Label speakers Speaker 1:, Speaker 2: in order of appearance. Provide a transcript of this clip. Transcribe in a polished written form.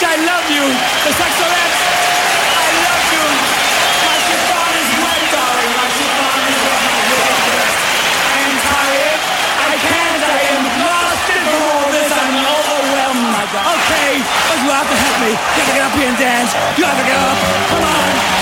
Speaker 1: I love you. The Saxolettes, I love you. My chiffon is wet, darling. My chiffon is wet. My wedding dress. I am tired. I can't. I am exhausted from all this. I'm overwhelmed, my God. Okay, but you have to help me. You have to get up here and dance. You have to get up. Come on.